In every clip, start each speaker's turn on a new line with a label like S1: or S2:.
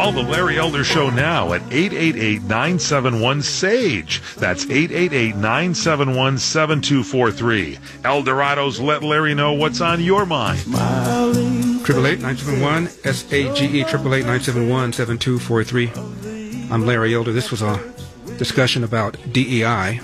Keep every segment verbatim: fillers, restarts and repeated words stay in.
S1: Call the Larry Elder Show now at eight eight eight, nine seven one, S A G E. That's eight eight eight, nine seven one, seven two four three. El Dorado's Let Larry Know What's on Your Mind.
S2: Triple eight nine seven one S A G E triple eight nine seven one seven two four three. I'm Larry Elder. This was a discussion about D E I,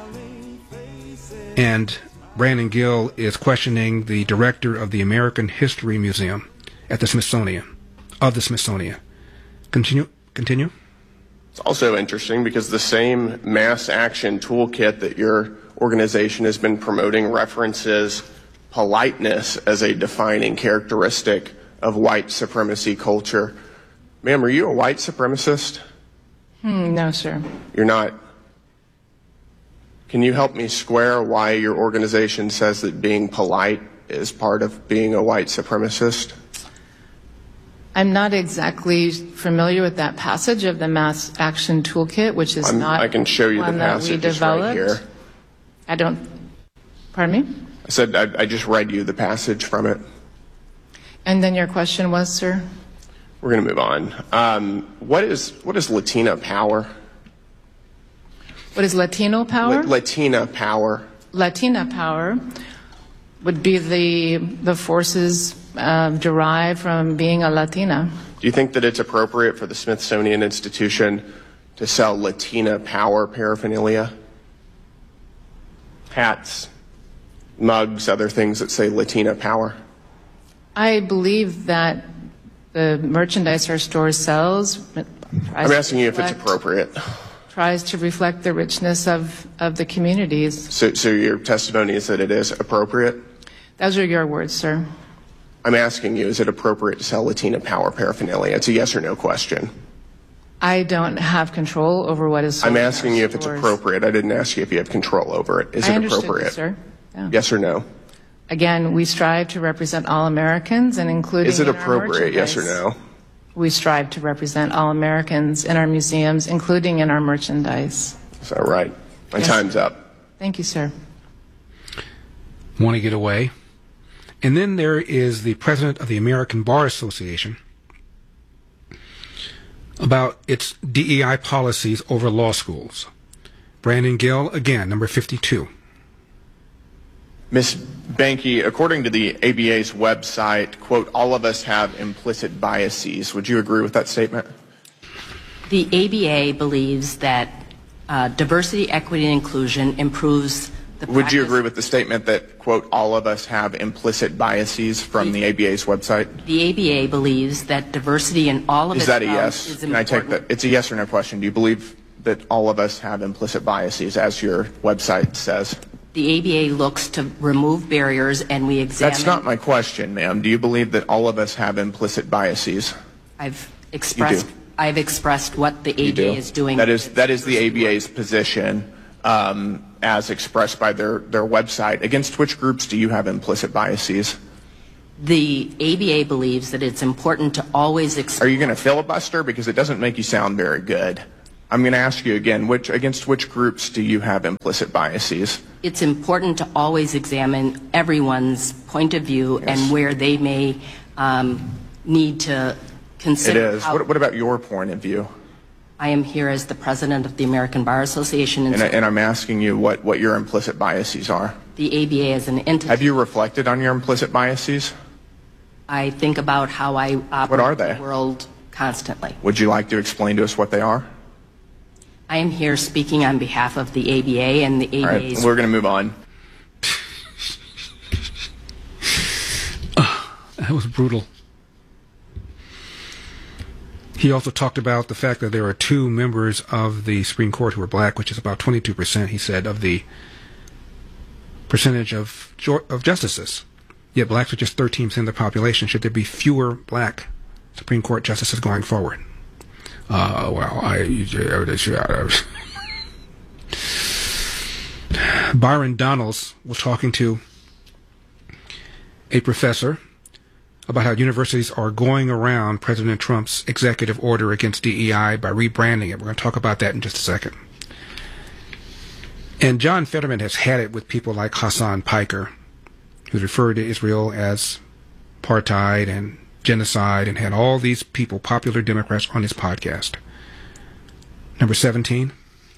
S2: and Brandon Gill is questioning the director of the American History Museum at the Smithsonian, of the Smithsonian. Continue. Continue.
S3: It's also interesting because the same mass action toolkit that your organization has been promoting references politeness as a defining characteristic of white supremacy culture. Ma'am, are you a white supremacist?
S4: Hmm, no, sir.
S3: You're not. Can you help me square why your organization says that being polite is part of being a white supremacist?
S4: I'm not exactly familiar with that passage of the Mass Action Toolkit, which is
S3: I'm,
S4: not
S3: I can show you
S4: one
S3: the
S4: that
S3: passage.
S4: we developed.
S3: Right here.
S4: I don't. Pardon me?
S3: I said I, I just read you the passage from it.
S4: And then your question was, sir?
S3: We're going to move on. Um, what is what is Latina power?
S4: What is Latino power?
S3: La- Latina power.
S4: Latina power would be the the forces uh, derived from being a Latina.
S3: Do you think that it's appropriate for the Smithsonian Institution to sell Latina power paraphernalia? Hats, mugs, other things that say Latina power?
S4: I believe that the merchandise our store sells.
S3: I'm asking you if it's appropriate.
S4: Tries to reflect the richness of, of the communities.
S3: So, so your testimony is that it is appropriate?
S4: Those are your words, sir.
S3: I'm asking you, is it appropriate to sell Latina power paraphernalia? It's a yes or no question.
S4: I don't have control over what is sold.
S3: I'm asking you if
S4: stores.
S3: it's appropriate. I didn't ask you if you have control over it. Is
S4: I
S3: it
S4: understood
S3: appropriate?
S4: you, sir. Yeah.
S3: Yes or no?
S4: Again, we strive to represent all Americans, and including
S3: Is it
S4: in our
S3: appropriate, yes or
S4: merchandise.
S3: no?
S4: We strive to represent all Americans in our museums, including in our merchandise.
S3: Is that right? My
S4: Yes,
S3: time's
S4: sir.
S3: up.
S4: Thank you, sir.
S2: Want to get away. And then there is the president of the American Bar Association about its D E I policies over law schools. Brandon Gill, again, number fifty-two.
S5: Miz Banky, according to the A B A's website, quote, all of us have implicit biases. Would you agree with that statement?
S6: The A B A believes that uh, diversity, equity, and inclusion improves the
S5: Would
S6: practice.
S5: you agree with the statement that, quote, all of us have implicit biases from the A B A's website?
S6: The A B A believes that diversity in all of
S5: Is
S6: its
S5: that a
S6: realms
S5: yes?
S6: is
S5: Can I take
S6: important.
S5: that? It's a yes or no question. Do you believe that all of us have implicit biases, as your website says?
S6: The A B A looks to remove barriers, and we examine.
S5: That's not my question, ma'am. Do you believe that all of us have implicit biases?
S6: I've expressed.
S5: You do.
S6: I've expressed what the
S5: You
S6: A B A
S5: do.
S6: is doing.
S5: That is that is the A B A's position, um, as expressed by their their website. Against which groups do you have implicit biases?
S6: The A B A believes that it's important to always.
S5: Are you going to filibuster? Because it doesn't make you sound very good. I'm going to ask you again, which, against which groups do you have implicit biases?
S6: It's important to always examine everyone's point of view
S5: Yes.
S6: and where they may um, need to consider.
S5: It is.
S6: How
S5: What, what about your point of view?
S6: I am here as the president of the American Bar Association. And,
S5: And, I,
S6: so
S5: and I'm asking you what, what your implicit biases are.
S6: the A B A is an entity.
S5: Have you reflected on your implicit biases?
S6: I think about how I operate
S5: What are they?
S6: the world constantly.
S5: Would you like to explain to us what they are?
S6: I am here speaking on behalf of the A B A and the A B A's.
S5: All right, we're going to move on.
S2: That was brutal. He also talked about the fact that there are two members of the Supreme Court who are black, which is about twenty-two percent, he said, of the percentage of of justices. Yet blacks are just thirteen percent of the population. Should there be fewer black Supreme Court justices going forward? Uh, well, I... Byron Donalds was talking to a professor about how universities are going around President Trump's executive order against D E I by rebranding it. We're going to talk about that in just a second. And John Fetterman has had it with people like Hassan Piker, who's referred to Israel as apartheid and genocide and had all these people, popular Democrats, on his podcast. Number seventeen.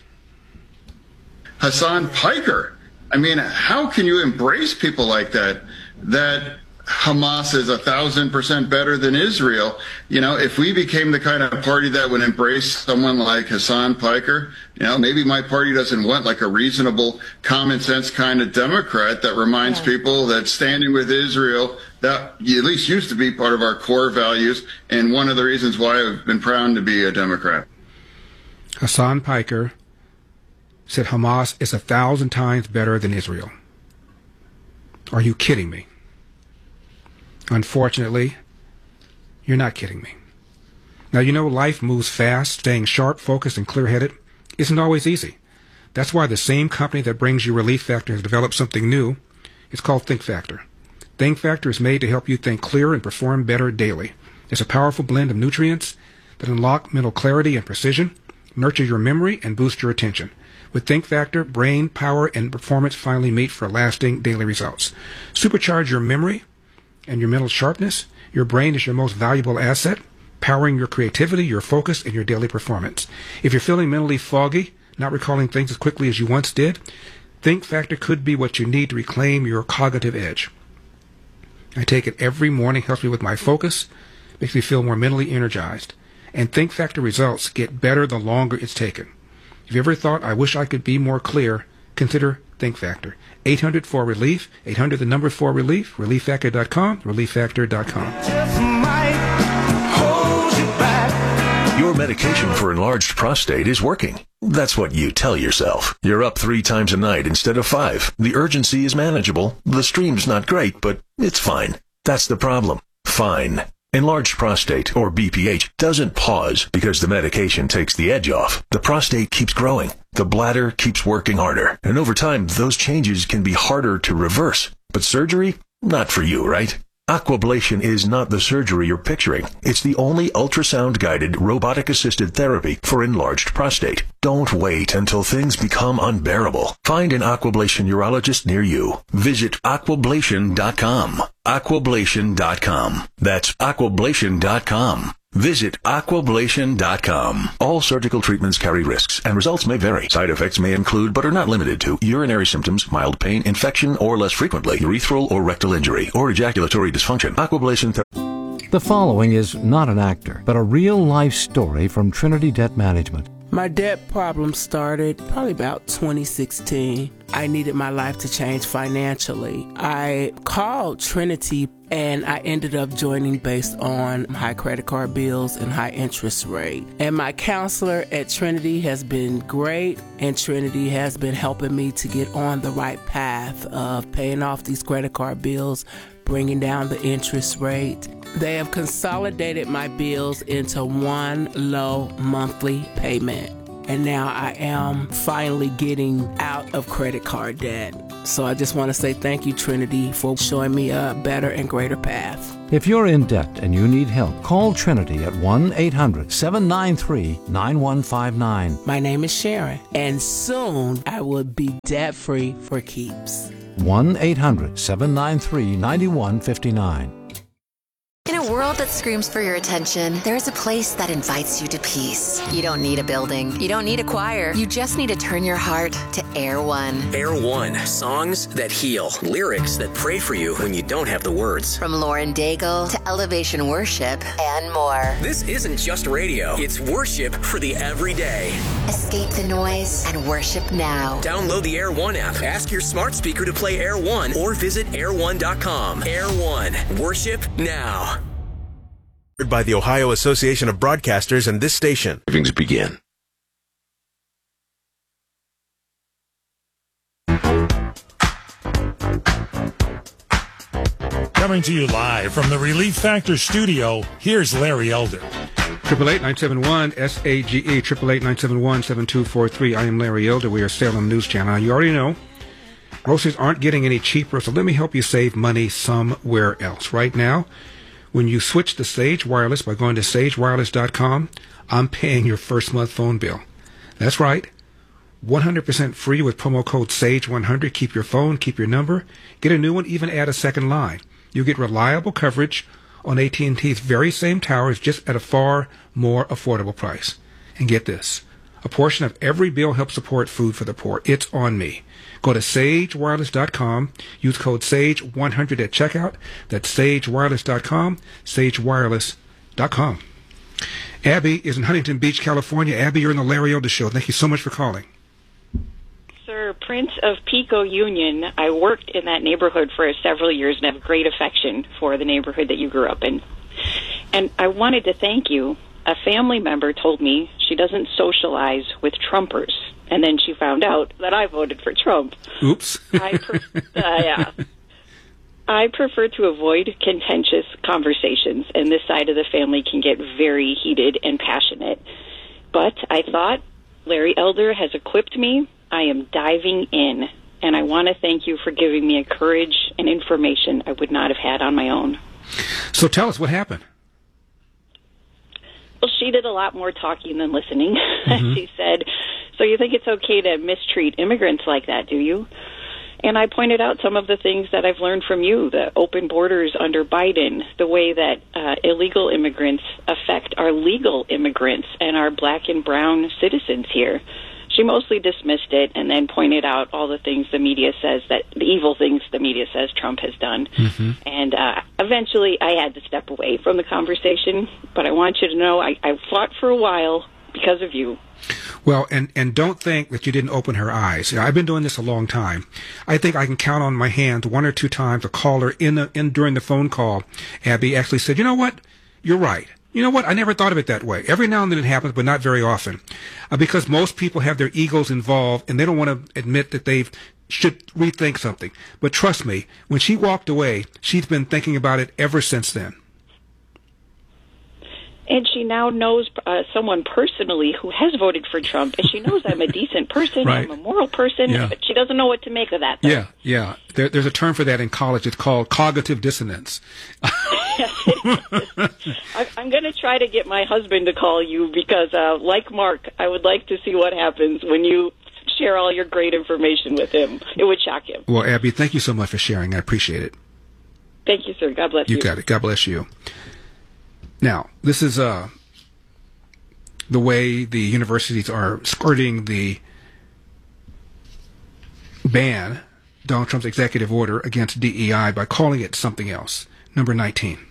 S7: Hassan Piker. I mean, how can you embrace people like that? That Hamas is a thousand percent better than Israel. You know, if we became the kind of party that would embrace someone like Hassan Piker, you know, maybe my party doesn't want like a reasonable, common sense kind of Democrat that reminds yeah. people that standing with Israel, that at least used to be part of our core values, and one of the reasons why I've been proud to be a Democrat.
S2: Hassan Piker said Hamas is a thousand times better than Israel. Are you kidding me? Unfortunately, you're not kidding me. Now, you know life moves fast. Staying sharp, focused, and clear-headed isn't always easy. That's why the same company that brings you Relief Factor has developed something new. It's called Think Factor. Think Factor is made to help you think clear and perform better daily. It's a powerful blend of nutrients that unlock mental clarity and precision, nurture your memory, and boost your attention. With Think Factor, brain, power, and performance finally meet for lasting daily results. Supercharge your memory and your mental sharpness. Your brain is your most valuable asset, powering your creativity, your focus, and your daily performance. If you're feeling mentally foggy, not recalling things as quickly as you once did, Think Factor could be what you need to reclaim your cognitive edge. I take it every morning, helps me with my focus, makes me feel more mentally energized. And Think Factor results get better the longer it's taken. If you ever thought, I wish I could be more clear, consider Think Factor. eight hundred four relief, eight hundred the number four relief, relief factor dot com, relief factor dot com.
S8: Your medication for enlarged prostate is working. That's what you tell yourself. You're up three times a night instead of five. The urgency is manageable. The stream's not great, but it's fine. That's the problem. Fine. Enlarged prostate, or B P H, doesn't pause because the medication takes the edge off. The prostate keeps growing. The bladder keeps working harder. And over time, those changes can be harder to reverse. But surgery? Not for you, right? Aquablation is not the surgery you're picturing. It's the only ultrasound-guided, robotic-assisted therapy for enlarged prostate. Don't wait until things become unbearable. Find an Aquablation urologist near you. Visit aquablation dot com. aquablation dot com. That's aquablation dot com. Visit aquablation dot com. All surgical treatments carry risks, and results may vary. Side effects may include, but are not limited to, urinary symptoms, mild pain, infection, or less frequently, urethral or rectal injury, or ejaculatory dysfunction. Aquablation therapy.
S9: The following is not an actor, but a real-life story from Trinity Debt Management.
S10: My debt problem started probably about twenty sixteen. I needed my life to change financially. I called Trinity and I ended up joining based on high credit card bills and high interest rate. And my counselor at Trinity has been great, and Trinity has been helping me to get on the right path of paying off these credit card bills, bringing down the interest rate. They have consolidated my bills into one low monthly payment. And now I am finally getting out of credit card debt. So I just want to say thank you, Trinity, for showing me a better and greater path.
S9: If you're in debt and you need help, call Trinity at one eight hundred seven nine three nine one five nine.
S10: My name is Sharon, and soon I will be debt-free for keeps.
S9: one eight hundred seven nine three nine one five nine.
S11: In a world that screams for your attention, there's a place that invites you to peace. You don't need a building. You don't need a choir. You just need to turn your heart to Air One.
S12: Air One. Songs that heal. Lyrics that pray for you when you don't have the words.
S11: From Lauren Daigle to Elevation Worship and more.
S12: This isn't just radio. It's worship for the everyday.
S11: Escape the noise and worship now.
S12: Download the Air One app. Ask your smart speaker to play Air One or visit air one dot com. Air One. Worship now.
S13: By the Ohio Association of Broadcasters and this station.
S14: Things begin.
S1: Coming to you live from the Relief Factor studio, here's Larry Elder.
S2: Triple eight nine seven one S A G E triple eight nine seven one seven two four three. I am Larry Elder. We are Salem News Channel. You already know groceries aren't getting any cheaper, so let me help you save money somewhere else. Right now, when you switch to Sage Wireless by going to sage wireless dot com, I'm paying your first month phone bill. That's right. one hundred percent free with promo code sage one hundred. Keep your phone, keep your number, get a new one, even add a second line. You get reliable coverage on A T and T's very same towers, just at a far more affordable price. And get this, a portion of every bill helps support food for the poor. It's on me. Go to sage wireless dot com, use code sage one hundred at checkout. That's sage wireless dot com, sage wireless dot com. Abby is in Huntington Beach, California. Abby, you're in the Larry Elder Show. Thank you so much for calling.
S14: Sir, Prince of Pico Union. I worked in that neighborhood for several years and have great affection for the neighborhood that you grew up in. And I wanted to thank you. A family member told me she doesn't socialize with Trumpers, and then she found out that I voted for Trump.
S2: Oops.
S14: I pre- uh, yeah. I prefer to avoid contentious conversations, and this side of the family can get very heated and passionate. But I thought Larry Elder has equipped me. I am diving in, and I want to thank you for giving me a courage and information I would not have had on my own.
S2: So tell us what happened.
S14: Well, she did a lot more talking than listening.
S2: Mm-hmm.
S14: She said, so you think it's okay to mistreat immigrants like that, do you? And I pointed out some of the things that I've learned from you, the open borders under Biden, the way that uh, illegal immigrants affect our legal immigrants and our black and brown citizens here. She mostly dismissed it and then pointed out all the things the media says, that the evil things the media says Trump has done.
S2: Mm-hmm.
S14: And uh, eventually I had to step away from the conversation. But I want you to know I, I fought for a while because of you.
S2: Well, and, and don't think that you didn't open her eyes. You know, I've been doing this a long time. I think I can count on my hand one or two times a caller in the, in during the phone call, Abby actually said, you know what? You're right. You know what? I never thought of it that way. Every now and then it happens, but not very often. Uh, because most people have their egos involved and they don't want to admit that they should rethink something. But trust me, when she walked away, she's been thinking about it ever since then.
S14: And she now knows uh, someone personally who has voted for Trump, and she knows I'm a decent person,
S2: Right.
S14: I'm a moral person,
S2: Yeah.
S14: but she doesn't know what to make of that. Though.
S2: Yeah, yeah. There, there's a term for that in college. It's called cognitive dissonance.
S14: I, I'm going to try to get my husband to call you because, uh, like Mark, I would like to see what happens when you share all your great information with him. It would shock him.
S2: Well, Abby, thank you so much for sharing. I appreciate it.
S14: Thank you, sir. God bless you.
S2: You got it. God bless you. Now, this is uh, the way the universities are skirting the ban, Donald Trump's executive order against D E I, by calling it something else. Number nineteen.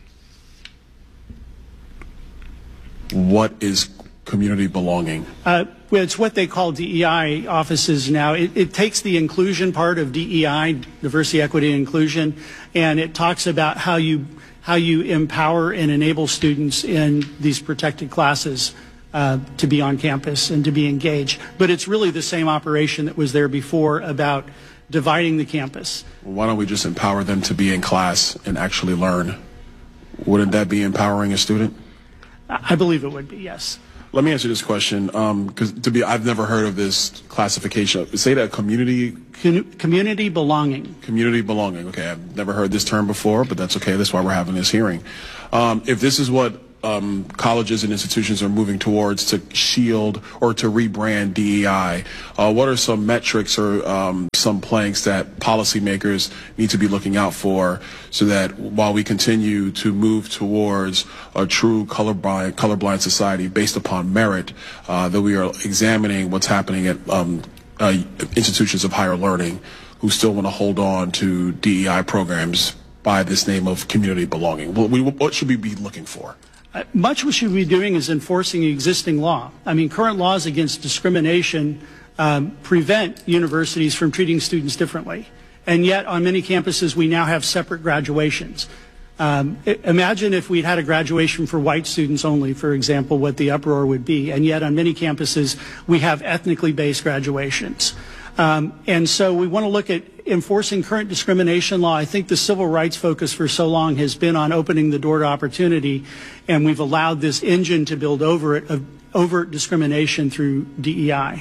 S15: What is community belonging?
S16: Uh, well, it's what they call D E I offices now. It, it takes the inclusion part of D E I, diversity, equity, and inclusion, and it talks about how you how you empower and enable students in these protected classes uh, to be on campus and to be engaged. But it's really the same operation that was there before about dividing the campus.
S15: Well, why don't we just empower them to be in class and actually learn? Wouldn't that be empowering a student?
S16: I believe it would be, yes.
S15: Let me answer this question, because um, to be, I've never heard of this classification. Say that community...
S16: Com- community belonging.
S15: Community belonging. Okay, I've never heard this term before, but that's okay. That's why we're having this hearing. Um, if this is what um, colleges and institutions are moving towards to shield or to rebrand D E I, uh, what are some metrics or um, some planks that policymakers need to be looking out for so that while we continue to move towards a true colorblind, colorblind society based upon merit, uh, that we are examining what's happening at um, uh, institutions of higher learning who still want to hold on to D E I programs by this name of community belonging? What, we, what should we be looking for?
S16: Uh, much we should be doing is enforcing existing law. I mean, current laws against discrimination um, prevent universities from treating students differently. And yet, on many campuses, we now have separate graduations. Um, I- imagine if we'd had a graduation for white students only, for example, what the uproar would be. And yet, on many campuses, we have ethnically based graduations. Um, and so we want to look at enforcing current discrimination law. I think the civil rights focus for so long has been on opening the door to opportunity, and we've allowed this engine to build over it of overt discrimination through D E I.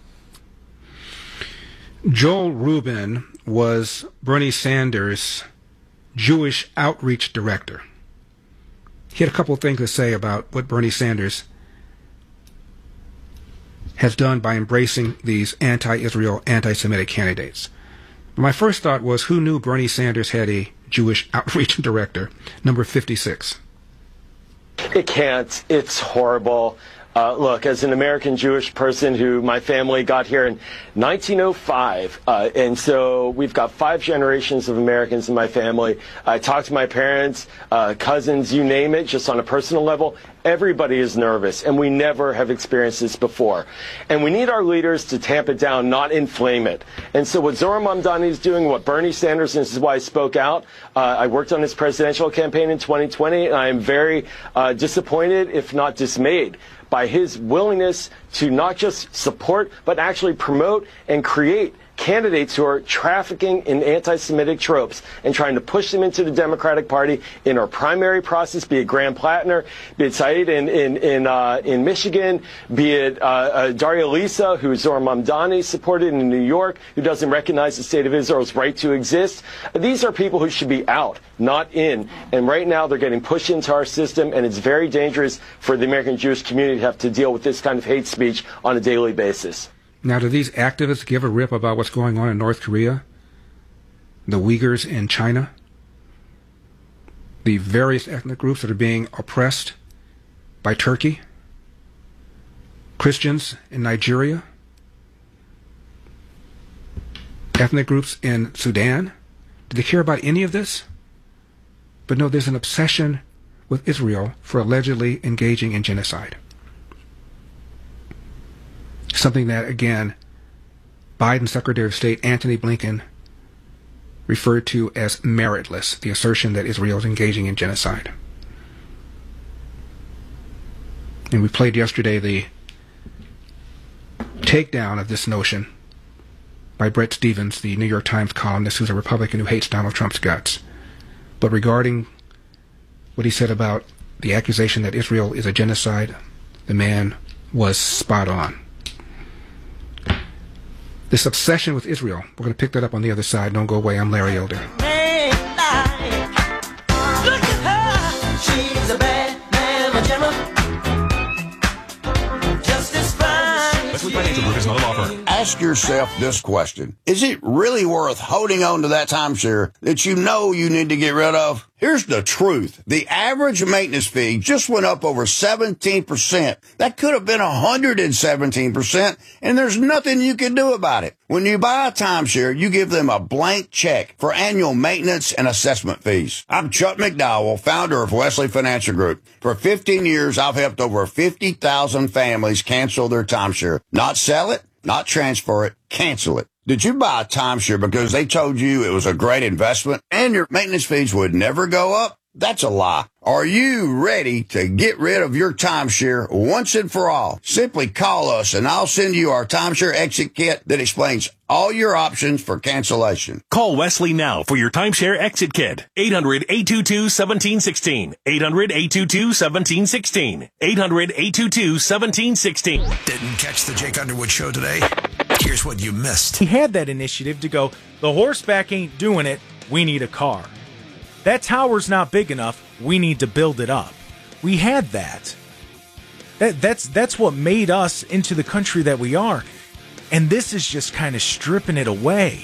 S2: Joel Rubin was Bernie Sanders' Jewish outreach director. He had a couple of things to say about what Bernie Sanders has done by embracing these anti-Israel, anti-Semitic candidates. My first thought was, who knew Bernie Sanders had a Jewish Outreach Director, number fifty-six.
S17: It can't. It's horrible. Uh, look, as an American Jewish person who my family got here in nineteen oh five, uh, and so we've got five generations of Americans in my family. I talked to my parents, uh, cousins, you name it, just on a personal level. Everybody is nervous, and we never have experienced this before. And we need our leaders to tamp it down, not inflame it. And so what Zohran Mamdani is doing, what Bernie Sanders, and this is why I spoke out, uh, I worked on his presidential campaign in twenty twenty, and I am very uh, disappointed, if not dismayed, by his willingness to not just support, but actually promote and create candidates who are trafficking in anti-Semitic tropes and trying to push them into the Democratic Party in our primary process, be it Graham Plattner, be it Said in in in, uh, in Michigan, be it uh, uh, Daria Lisa, who Zohran Mamdani supported in New York, who doesn't recognize the state of Israel's right to exist. These are people who should be out, not in. And right now they're getting pushed into our system, and it's very dangerous for the American Jewish community to have to deal with this kind of hate speech on a daily basis.
S2: Now, do these activists give a rip about what's going on in North Korea, the Uyghurs in China, the various ethnic groups that are being oppressed by Turkey, Christians in Nigeria, ethnic groups in Sudan? Do they care about any of this? But no, there's an obsession with Israel for allegedly engaging in genocide. Something that, again, Biden Secretary of State Antony Blinken referred to as meritless, the assertion that Israel is engaging in genocide. And we played yesterday the takedown of this notion by Bret Stephens, the New York Times columnist who's a Republican who hates Donald Trump's guts. But regarding what he said about the accusation that Israel is a genocide, the man was spot on. This obsession with Israel, we're going to pick that up on the other side. Don't go away. I'm Larry Elder.
S18: Look at her. She's a bad mama, just as fine.
S19: Wesley Financial Group is not a law firm. Ask yourself this question. Is it really worth holding on to that timeshare that you know you need to get rid of? Here's the truth. The average maintenance fee just went up over seventeen percent. That could have been one hundred seventeen percent, and there's nothing you can do about it. When you buy a timeshare, you give them a blank check for annual maintenance and assessment fees. I'm Chuck McDowell, founder of Wesley Financial Group. For fifteen years, I've helped over fifty thousand families cancel their timeshare. Not sell it, not transfer it, cancel it. Did you buy a timeshare because they told you it was a great investment and your maintenance fees would never go up? That's a lie. Are you ready to get rid of your timeshare once and for all? Simply call us and I'll send you our timeshare exit kit that explains all your options for cancellation.
S12: Call Wesley now for your timeshare exit kit. eight hundred, eight two two, one seven one six. eight hundred, eight two two, one seven one six. eight hundred, eight two two, one seven one six.
S20: Didn't catch the Jake Underwood show today? Here's what you missed.
S21: He had that initiative to go, the horseback ain't doing it, we need a car. That tower's not big enough, we need to build it up. We had that. That that's that's what made us into the country that we are. And this is just kind of stripping it away.